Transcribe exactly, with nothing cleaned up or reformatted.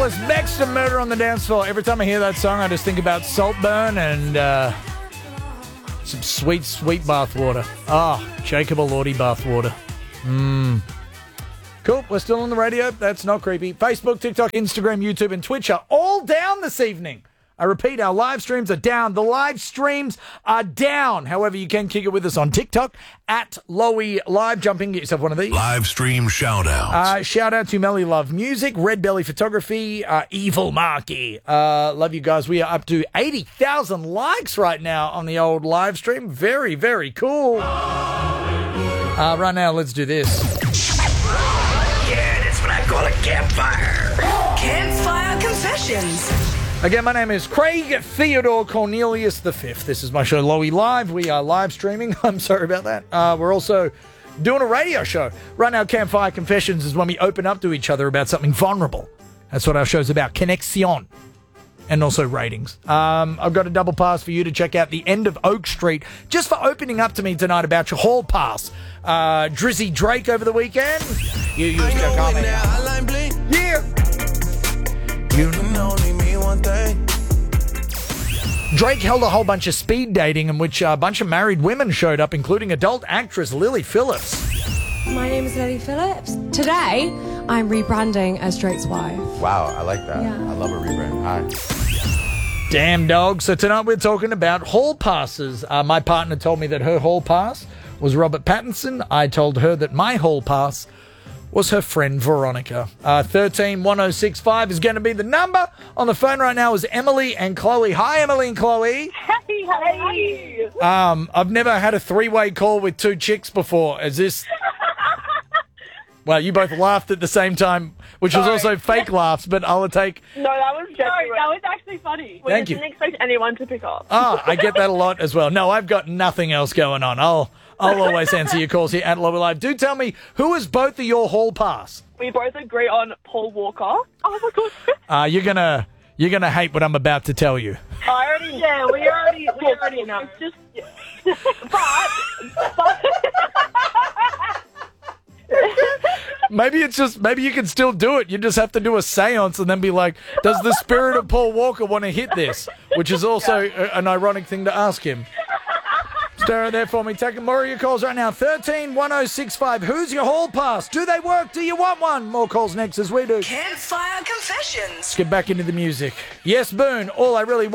It's Next to Murder on the Dance Floor. Every time I hear that song, I just think about Saltburn and uh, some sweet, sweet bathwater. Ah, oh, Jacob Elordi bathwater. Mmm. Cool. We're still on the radio. That's not creepy. Facebook, TikTok, Instagram, YouTube, and Twitch are all down this evening. I repeat, our live streams are down. The live streams are down. However, you can kick it with us on TikTok at Lowy Live. Jump in, get yourself one of these. Live stream shout-outs. Uh, shout out to Melly Love Music, Red Belly Photography, uh, Evil Marky. Uh, love you guys. We are up to eighty thousand likes right now on the old live stream. Very, very cool. Uh, right now, let's do this. Yeah, that's what I call a campfire. Campfire Confessions. Again, my name is Craig Theodore Cornelius the Fifth. This is my show, Lowy Live. We are live streaming. I'm sorry about that. Uh, we're also doing a radio show. Right now, Campfire Confessions is when we open up to each other about something vulnerable. That's what our show's about. Connexion. And also ratings. Um, I've got a double pass for you to check out The End of Oak Street, just for opening up to me tonight about your hall pass. Uh, Drizzy Drake over the weekend. You used to comment. Yeah. You know. Drake held a whole bunch of speed dating in which a bunch of married women showed up, including adult actress Lily Phillips. My name is Lily Phillips. Today, I'm rebranding as Drake's wife. Wow, I like that. Yeah. I love a rebrand. Hi. Damn, dog. So tonight we're talking about hall passes. Uh, my partner told me that her hall pass was Robert Pattinson. I told her that my hall pass was her friend Veronica. Uh, thirteen one oh six five is going to be the number. On the phone right now is Emily and Chloe. Hi, Emily and Chloe. Hey, hey. Um, I've never had a three-way call with two chicks before. Is this... Well, you both laughed at the same time, which was Sorry. also fake laughs, but I'll take... No, that was genuine. No, that was actually funny. We Thank you. didn't expect anyone to pick up. Ah, I get that a lot as well. No, I've got nothing else going on. I'll I'll always answer your calls here at Lower Live. Do tell me, who is both of your hall pass? We both agree on Paul Walker. Oh my god. Uh, you're gonna you're gonna hate what I'm about to tell you. I already yeah, we already we already know. It's just but but Maybe it's just maybe you can still do it. You just have to do a seance and then be like, does the spirit of Paul Walker want to hit this? Which is also a, an ironic thing to ask him. Stay right there for me. Taking more of your calls right now. thirteen one oh six five. Who's your hall pass? Do they work? Do you want one? More calls next as we do. Campfire Confessions. Let's get back into the music. Yes, Boone. All I really